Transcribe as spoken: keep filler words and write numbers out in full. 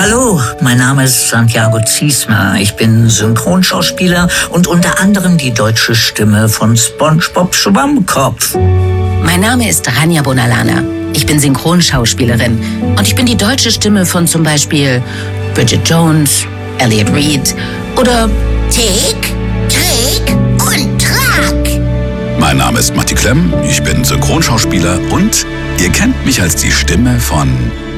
Hallo, mein Name ist Santiago Ziesmer. Ich bin Synchronschauspieler und unter anderem die deutsche Stimme von SpongeBob Schwammkopf. Mein Name ist Rania Bonalana. Ich bin Synchronschauspielerin und ich bin die deutsche Stimme von zum Beispiel Bridget Jones, Elliot Reed oder Tick, Trick und Track. Mein Name ist Matti Klemm, ich bin Synchronschauspieler und ihr kennt mich als die Stimme von